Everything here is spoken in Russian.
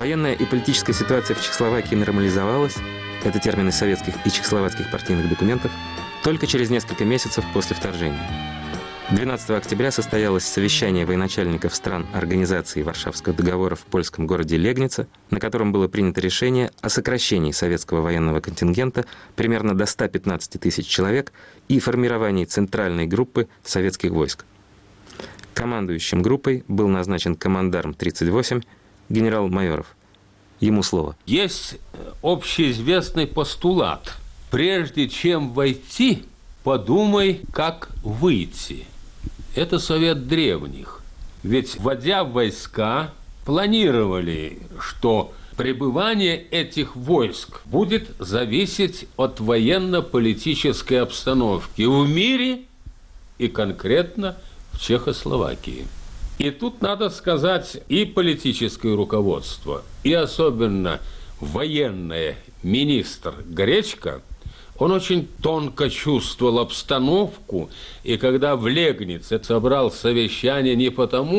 Военная и политическая ситуация в Чехословакии нормализовалась, это термин из советских и чехословацких партийных документов, только через несколько месяцев после вторжения. 12 октября состоялось совещание военачальников стран Организации Варшавского договора в польском городе Легница, на котором было принято решение о сокращении советского военного контингента примерно до 115 тысяч человек и формировании центральной группы советских войск. Командующим группой был назначен командарм 38 генерал Майоров. Ему слово. Есть общеизвестный постулат. Прежде чем войти, подумай, как выйти. Это совет древних. Ведь, вводя в войска, планировали, что пребывание этих войск будет зависеть от военно-политической обстановки в мире и конкретно в Чехословакии. И тут надо сказать, и политическое руководство, и особенно военный министр Гречко, он очень тонко чувствовал обстановку, и когда в Легнице собрал совещание не потому,